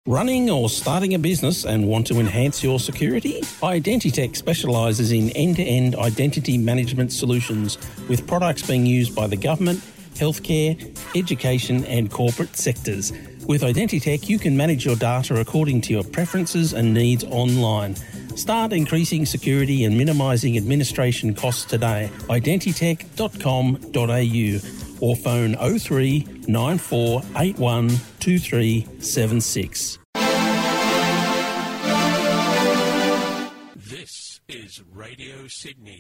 Running or starting a business and want to enhance your security? Identitech specialises in end-to-end identity management solutions with products being used by the government, healthcare, education and corporate sectors. With Identitech, you can manage your data according to your preferences and needs online. Start increasing security and minimising administration costs today. Identitech.com.au or phone 03 9481 2376. This is Radio Sydney.